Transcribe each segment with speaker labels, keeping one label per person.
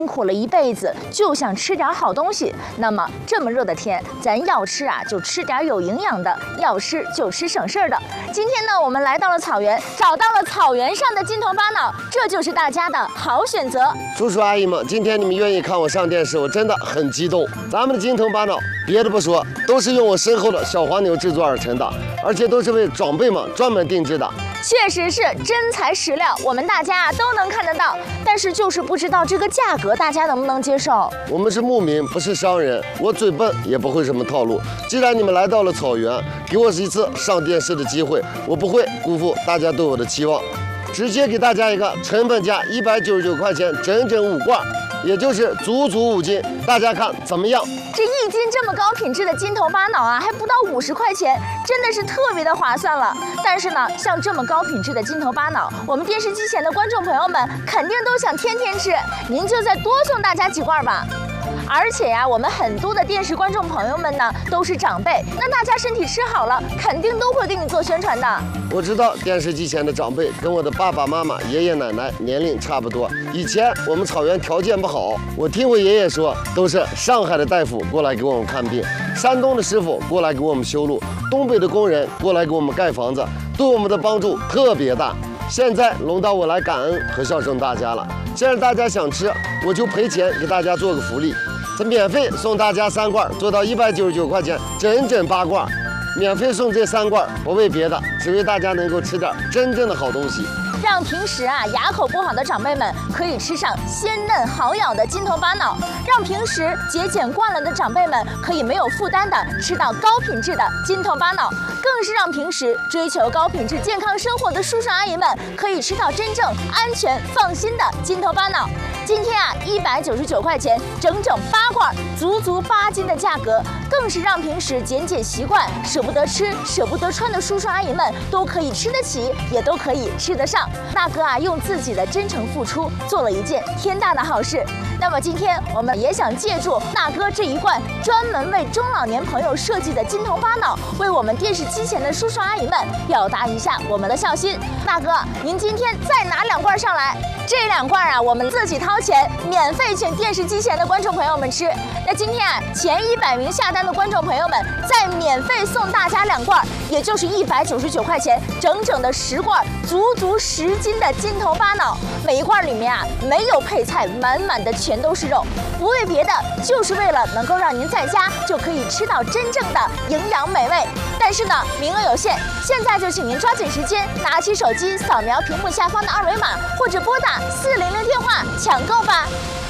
Speaker 1: 辛苦了一辈子，就想吃点好东西。那么这么热的天，咱要吃啊，就吃点有营养的；要吃就吃省事儿的。今天呢，我们来到了草原，找到了草原上的金头巴脑，这就是大家的好选择。
Speaker 2: 叔叔阿姨们，今天你们愿意看我上电视，我真的很激动。咱们的金头巴脑，别的不说，都是用我身后的小黄牛制作而成的，而且都是为长辈们专门定制的。
Speaker 1: 确实是真材实料，我们大家都能看得到，但是就是不知道这个价格大家能不能接受。
Speaker 2: 我们是牧民，不是商人，我嘴笨也不会什么套路。既然你们来到了草原，给我一次上电视的机会，我不会辜负大家对我的期望，直接给大家一个成本价199块钱，整整5罐，也就是足足5斤，大家看怎么样？
Speaker 1: 这1斤这么高品质的金头巴脑啊，还不到50块钱，真的是特别的划算了。但是呢，像这么高品质的金头巴脑，我们电视机前的观众朋友们肯定都想天天吃，您就再多送大家几罐吧。而且呀，我们很多的电视观众朋友们呢都是长辈，那大家身体吃好了，肯定都会给你做宣传的。
Speaker 2: 我知道电视机前的长辈跟我的爸爸妈妈、爷爷奶奶年龄差不多。以前我们草原条件不好，我听我爷爷说，都是上海的大夫过来给我们看病，山东的师傅过来给我们修路，东北的工人过来给我们盖房子，对我们的帮助特别大。现在轮到我来感恩和孝顺大家了。既然大家想吃，我就赔钱给大家做个福利。这免费送大家3罐，做到199块钱，整整8罐，免费送这3罐，不为别的，只为大家能够吃点真正的好东西，
Speaker 1: 让平时啊牙口不好的长辈们可以吃上鲜嫩好咬的金头巴脑，让平时节俭惯了的长辈们可以没有负担的吃到高品质的金头巴脑，更是让平时追求高品质健康生活的叔叔阿姨们可以吃到真正安全放心的金头巴脑。今天啊199块钱，整整8罐，足足8斤的价格，更是让平时节俭习惯、舍不得吃、舍不得穿的叔叔阿姨们都可以吃得起，也都可以吃得上。大哥啊，用自己的真诚付出，做了一件天大的好事。那么今天我们也想借助大哥这一罐专门为中老年朋友设计的金头巴脑，为我们电视机前的叔叔阿姨们表达一下我们的孝心。大哥，您今天再拿2罐上来，这2罐啊，我们自己掏钱，免费请电视机前的观众朋友们吃。那今天啊，前100名下单的观众朋友们，再免费送大家2罐，也就是199块钱，整整的10罐，足足10斤的金头巴脑。每一罐里面啊，没有配菜，满满的全都是肉，不为别的，就是为了能够让您在家就可以吃到真正的营养美味。但是呢，名额有限，现在就请您抓紧时间，拿起手机扫描屏幕下方的2维码，或者拨打400电话抢购吧。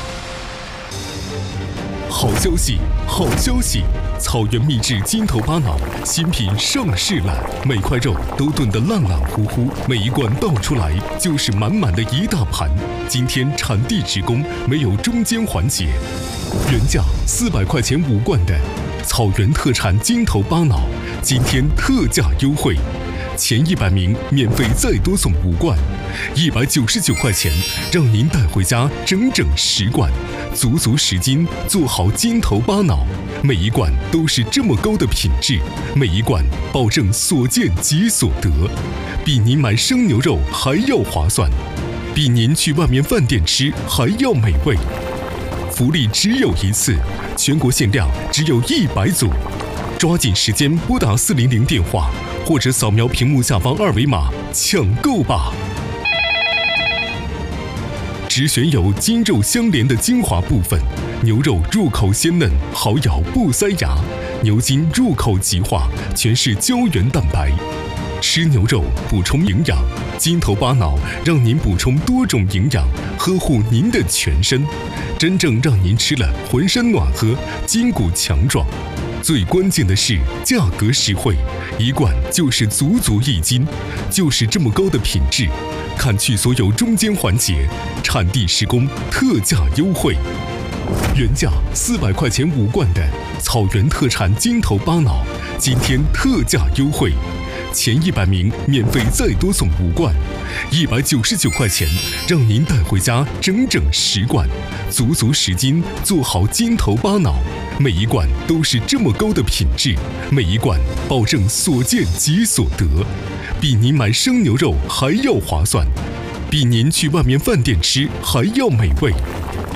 Speaker 3: 好消息，好消息！草原秘制金头巴脑新品上市了，每块肉都炖得烂烂乎乎，每一罐倒出来就是满满的一大盘。今天产地直供，没有中间环节。原价400块钱5罐的草原特产金头巴脑，今天特价优惠，前100名免费再多送5罐，199块钱，让您带回家整整10罐，足足10斤，做好金头巴脑。每一罐都是这么高的品质，每一罐保证所见即所得，比您买生牛肉还要划算，比您去外面饭店吃还要美味。福利只有一次，全国限量只有100组，抓紧时间拨打400电话，或者扫描屏幕下方2维码抢购吧。只选有筋肉相连的精华部分，牛肉入口鲜嫩，好咬不塞牙；牛筋入口即化，全是胶原蛋白。吃牛肉补充营养，金头巴脑让您补充多种营养，呵护您的全身，真正让您吃了浑身暖和，筋骨强壮。最关键的是价格实惠，一罐就是足足1斤，就是这么高的品质，砍去所有中间环节，产地实供，特价优惠。原价400块钱5罐的草原特产金头巴脑，今天特价优惠，前100名免费再多送5罐，199块钱，让您带回家整整10罐，足足10斤，做好金头巴脑。每一罐都是这么高的品质，每一罐保证所见即所得，比您买生牛肉还要划算，比您去外面饭店吃还要美味。